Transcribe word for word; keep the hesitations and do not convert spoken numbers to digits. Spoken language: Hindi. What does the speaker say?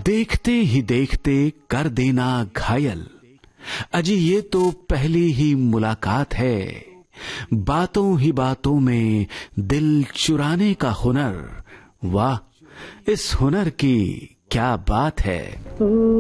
देखते ही देखते कर देना घायल। अजी ये तो पहली ही मुलाकात है, बातों ही बातों में दिल चुराने का हुनर। वाह, इस हुनर की क्या बात है।